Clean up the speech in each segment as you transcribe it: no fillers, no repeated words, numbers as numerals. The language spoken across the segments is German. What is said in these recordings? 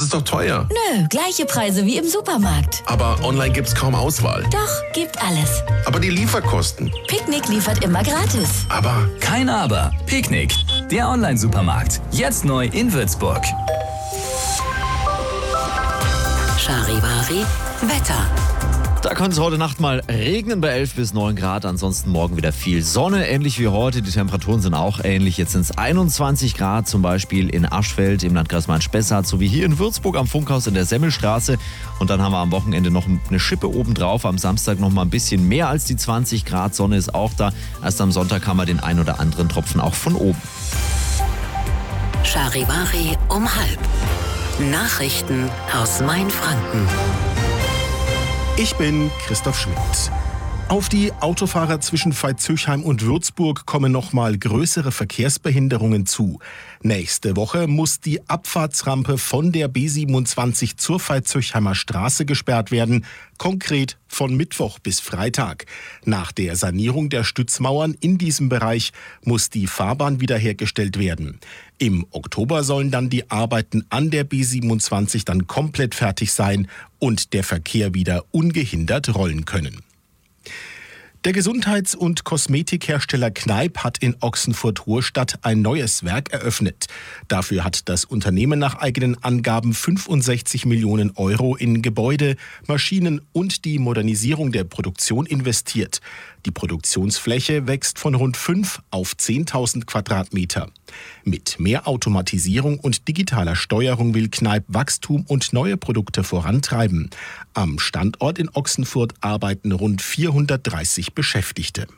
ist doch teuer. Nö, gleiche Preise wie im Supermarkt. Aber online gibt's kaum Auswahl. Doch, gibt alles. Aber die Lieferkosten. Picknick liefert immer gratis. Aber Kein Aber. Picknick, der Online-Supermarkt. Jetzt neu in Würzburg. Charivari Wetter. Da kann es heute Nacht mal regnen bei 11 bis 9 Grad, ansonsten morgen wieder viel Sonne, ähnlich wie heute. Die Temperaturen sind auch ähnlich. Jetzt sind es 21 Grad, zum Beispiel in Aschfeld im Landkreis Main-Spessart, sowie hier in Würzburg am Funkhaus in der Semmelstraße. Und dann haben wir am Wochenende noch eine Schippe obendrauf. Am Samstag noch mal ein bisschen mehr als die 20 Grad. Sonne ist auch da. Erst am Sonntag haben wir den ein oder anderen Tropfen auch von oben. Charivari um 12:30. Nachrichten aus Mainfranken. Ich bin Christoph Schmidt. Auf die Autofahrer zwischen Veitshöchheim und Würzburg kommen nochmal größere Verkehrsbehinderungen zu. Nächste Woche muss die Abfahrtsrampe von der B27 zur Veitshöchheimer Straße gesperrt werden, konkret von Mittwoch bis Freitag. Nach der Sanierung der Stützmauern in diesem Bereich muss die Fahrbahn wiederhergestellt werden. Im Oktober sollen dann die Arbeiten an der B27 dann komplett fertig sein und der Verkehr wieder ungehindert rollen können. Der Gesundheits- und Kosmetikhersteller Kneipp hat in Ochsenfurt-Ruhrstadt ein neues Werk eröffnet. Dafür hat das Unternehmen nach eigenen Angaben 65 Millionen Euro in Gebäude, Maschinen und die Modernisierung der Produktion investiert. Die Produktionsfläche wächst von rund 5 auf 10.000 Quadratmeter. Mit mehr Automatisierung und digitaler Steuerung will Kneipp Wachstum und neue Produkte vorantreiben. Am Standort in Ochsenfurt arbeiten rund 430 Beschäftigte.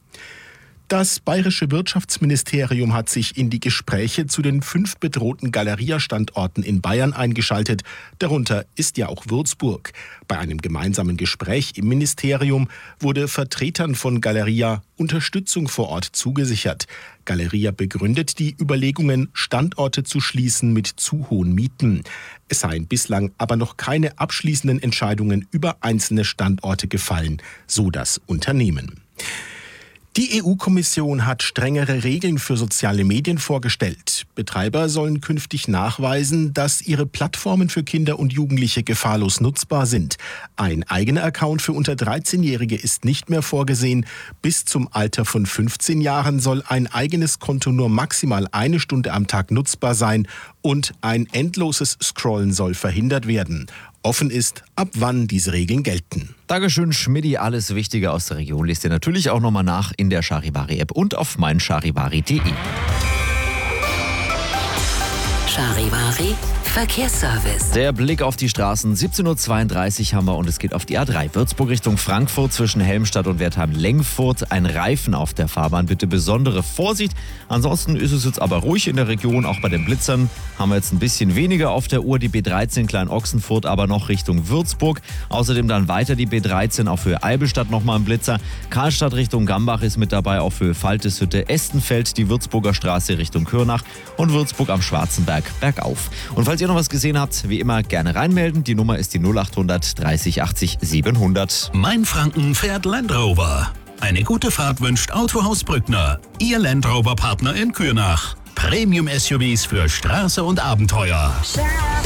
Das bayerische Wirtschaftsministerium hat sich in die Gespräche zu den 5 bedrohten Galeria-Standorten in Bayern eingeschaltet. Darunter ist ja auch Würzburg. Bei einem gemeinsamen Gespräch im Ministerium wurde Vertretern von Galeria Unterstützung vor Ort zugesichert. Galeria begründet die Überlegungen, Standorte zu schließen mit zu hohen Mieten. Es seien bislang aber noch keine abschließenden Entscheidungen über einzelne Standorte gefallen, so das Unternehmen. Die EU-Kommission hat strengere Regeln für soziale Medien vorgestellt. Betreiber sollen künftig nachweisen, dass ihre Plattformen für Kinder und Jugendliche gefahrlos nutzbar sind. Ein eigener Account für unter 13-Jährige ist nicht mehr vorgesehen. Bis zum Alter von 15 Jahren soll ein eigenes Konto nur maximal 1 Stunde am Tag nutzbar sein und ein endloses Scrollen soll verhindert werden. Offen ist, ab wann diese Regeln gelten. Dankeschön, Schmidti. Alles Wichtige aus der Region lest ihr natürlich auch nochmal nach in der Charivari-App und auf meincharivari.de. Charivari Verkehrsservice. Der Blick auf die Straßen. 17:32 Uhr haben wir und es geht auf die A3. Würzburg Richtung Frankfurt zwischen Helmstadt und Wertheim-Lengfurt. Ein Reifen auf der Fahrbahn. Bitte besondere Vorsicht. Ansonsten ist es jetzt aber ruhig in der Region. Auch bei den Blitzern haben wir jetzt ein bisschen weniger auf der Uhr. Die B13 Klein-Ochsenfurt aber noch Richtung Würzburg. Außerdem dann weiter die B13 auf Höhe Eibelstadt nochmal ein Blitzer. Karlstadt Richtung Gambach ist mit dabei auf Höhe Falteshütte. Estenfeld die Würzburger Straße Richtung Kürnach und Würzburg am Schwarzenberg bergauf. Und falls ihr noch was gesehen habt, wie immer gerne reinmelden. Die Nummer ist die 0800 30 80 700. Mainfranken fährt Land Rover. Eine gute Fahrt wünscht Autohaus Brückner. Ihr Land Rover Partner in Kürnach. Premium-SUVs für Straße und Abenteuer.